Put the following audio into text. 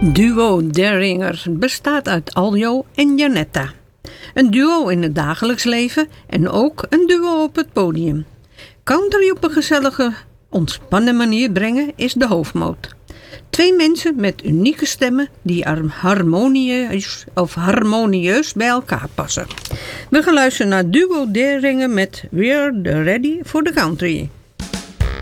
Duo Derringer bestaat uit Aljo en Janetta. Een duo in het dagelijks leven en ook een duo op het podium. Country op een gezellige, ontspannen manier brengen is de hoofdmoot. Twee mensen met unieke stemmen die harmonieus bij elkaar passen. We gaan luisteren naar Duo Derringer met We're Ready for the Country.